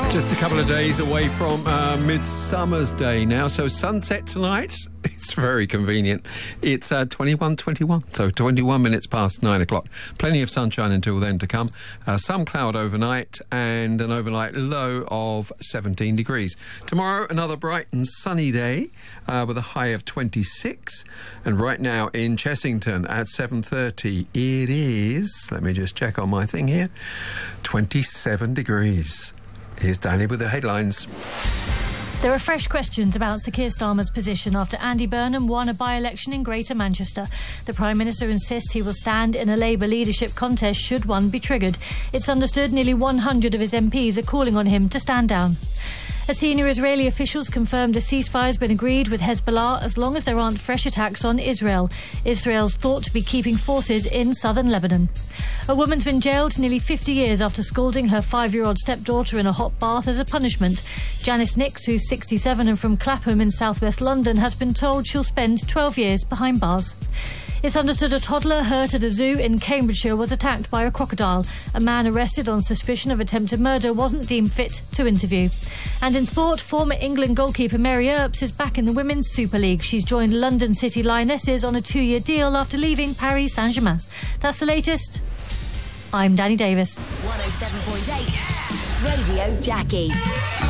Just a couple of days away from Midsummer's Day now. So sunset tonight, it's very convenient. It's 21:21, so 21 minutes past 9 o'clock. Plenty of sunshine until then to come. Some cloud overnight and an overnight low of 17 degrees. Tomorrow, another bright and sunny day with a high of 26. And right now in Chessington at 7:30, it is, let me just check on my thing here, 27 degrees. Here's Danny with the headlines. There are fresh questions about Sir Keir Starmer's position after Andy Burnham won a by-election in Greater Manchester. The Prime Minister insists he will stand in a Labour leadership contest should one be triggered. It's understood nearly 100 of his MPs are calling on him to stand down. A senior Israeli officials confirmed a ceasefire has been agreed with Hezbollah as long as there aren't fresh attacks on Israel. Israel's thought to be keeping forces in southern Lebanon. A woman's been jailed nearly 50 years after scalding her 5-year-old stepdaughter in a hot bath as a punishment. Janice Nix, who's 67 and from Clapham in southwest London, has been told she'll spend 12 years behind bars. It's understood a toddler hurt at a zoo in Cambridgeshire was attacked by a crocodile. A man arrested on suspicion of attempted murder wasn't deemed fit to interview. And in sport, former England goalkeeper Mary Earps is back in the Women's Super League. She's joined London City Lionesses on a 2-year deal after leaving Paris Saint-Germain. That's the latest. I'm Danny Davis. 107.8 Radio Jackie.